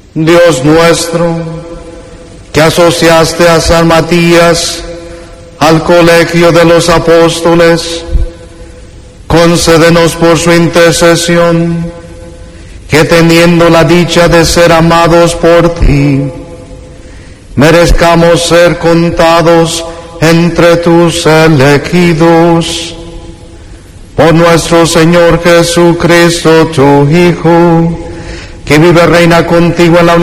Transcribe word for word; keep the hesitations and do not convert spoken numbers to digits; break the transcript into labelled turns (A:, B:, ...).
A: Dios nuestro, que asociaste a San Matías al colegio de los apóstoles, concédenos por su intercesión que, teniendo la dicha de ser amados por ti, merezcamos ser contados entre tus elegidos. Por nuestro Señor Jesucristo, tu Hijo, que vive y reina contigo en la